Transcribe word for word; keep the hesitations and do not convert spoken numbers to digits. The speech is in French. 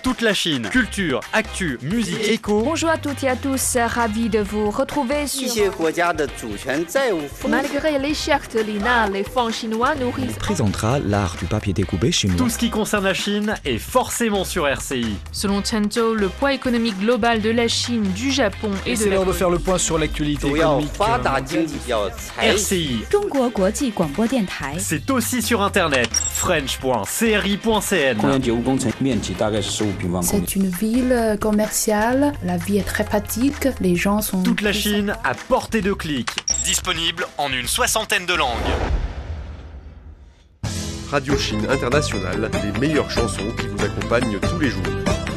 Toute la Chine, culture, actu, musique, éco. Bonjour à toutes et à tous, ravi de vous retrouver sur... Malgré l'échec de l'I N A, les fonds chinois nourrissent... présentera l'art du papier découpé chinois. Tout ce qui concerne la Chine est forcément sur R C I. Selon Chenzhou, le poids économique global de la Chine, du Japon et, et de c'est l'heure de faire le point sur l'actualité économique. R C I. C'est aussi sur internet. french point c r i point c n. C'est une ville commerciale, la vie est très pratique, les gens sont... Toute la Chine à portée de clic. Disponible en une soixantaine de langues. Radio Chine Internationale, les meilleures chansons qui vous accompagnent tous les jours.